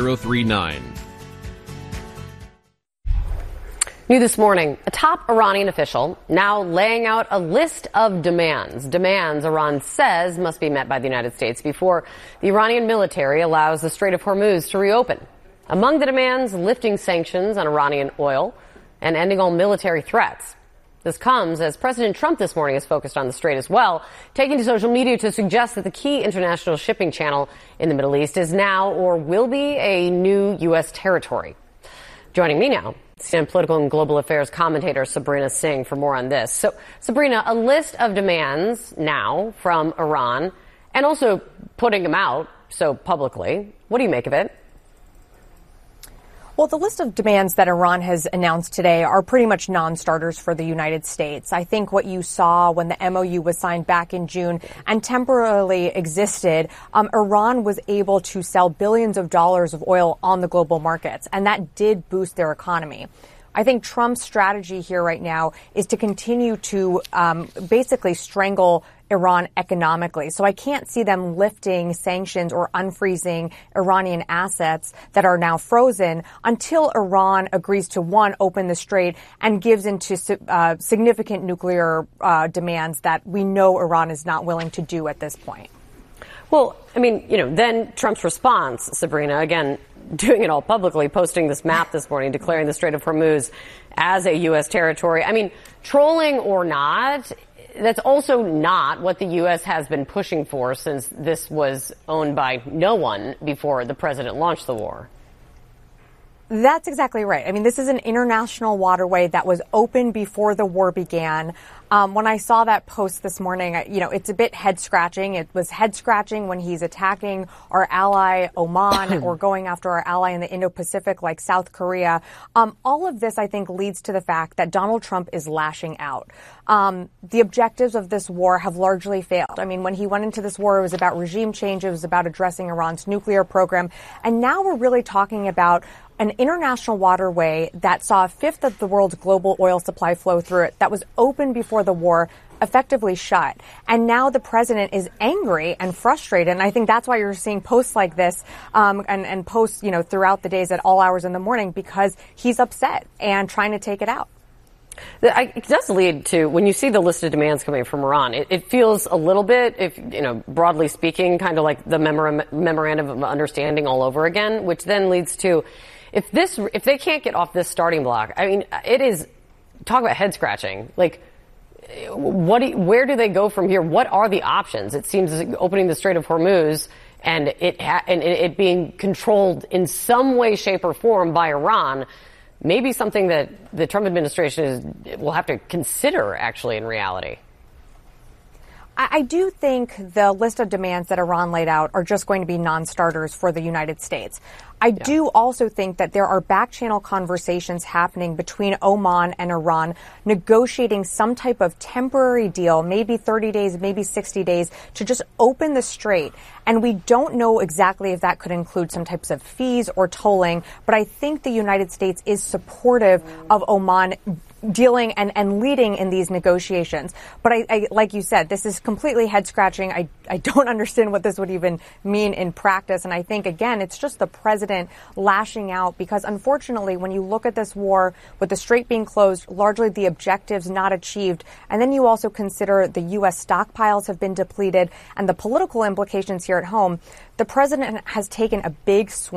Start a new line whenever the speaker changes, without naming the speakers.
039.
New this morning, a top Iranian official now laying out a list of demands. Demands Iran says must be met by the United States before the Iranian military allows the Strait of Hormuz to reopen. Among the demands, lifting sanctions on Iranian oil and ending all military threats. This comes as President Trump this morning is focused on the strait as well, taking to social media to suggest that the key international shipping channel in the Middle East is now or will be a new U.S. territory. Joining me now, CNN political and global affairs commentator Sabrina Singh for more on this. So, Sabrina, a list of demands now from Iran and also putting them out so publicly. What do you make of it?
Well, the list of demands that Iran has announced today are pretty much non-starters for the United States. I think what you saw when the MOU was signed back in June and temporarily existed, Iran was able to sell billions of dollars of oil on the global markets, and that did boost their economy. I think Trump's strategy here right now is to continue to basically strangle Iran economically. So I can't see them lifting sanctions or unfreezing Iranian assets that are now frozen until Iran agrees to, one, open the strait and gives into significant nuclear demands that we know Iran is not willing to do at this point.
Well, I mean, then Trump's response, Sabrina, again, doing it all publicly, posting this map this morning, declaring the Strait of Hormuz as a U.S. territory. I mean, trolling or not, that's also not what the U.S. has been pushing for since this was owned by no one before the president launched the war.
That's exactly right. I mean, this is an international waterway that was open before the war began. When I saw that post this morning, it's a bit head-scratching. It was head-scratching when he's attacking our ally Oman or going after our ally in the Indo-Pacific like South Korea. All of this, I think, leads to the fact that Donald Trump is lashing out. The objectives of this war have largely failed. I mean, when he went into this war, it was about regime change. It was about addressing Iran's nuclear program. And now we're really talking about an international waterway that saw a fifth of the world's global oil supply flow through it, that was open before the war, effectively shut. And now the president is angry and frustrated. And I think that's why you're seeing posts like this and posts, throughout the days at all hours in the morning, because he's upset and trying to take it out.
It does lead to, when you see the list of demands coming from Iran, it feels a little bit, broadly speaking, kind of like the memorandum of understanding all over again, which then leads to, if they can't get off this starting block, I mean, it is, talk about head scratching. Like, where do they go from here? What are the options? It seems opening the Strait of Hormuz and it being controlled in some way, shape, or form by Iran, maybe something that the Trump administration will have to consider, actually, in reality.
I do think the list of demands that Iran laid out are just going to be non-starters for the United States. I do also think that there are back-channel conversations happening between Oman and Iran, negotiating some type of temporary deal, maybe 30 days, maybe 60 days, to just open the strait. And we don't know exactly if that could include some types of fees or tolling, but I think the United States is supportive of Oman dealing and leading in these negotiations. But I like you said, this is completely head-scratching. I don't understand what this would even mean in practice. And I think, again, it's just the president lashing out because, unfortunately, when you look at this war with the strait being closed, largely the objectives not achieved, and then you also consider the U.S. stockpiles have been depleted and the political implications here at home, the president has taken a big swing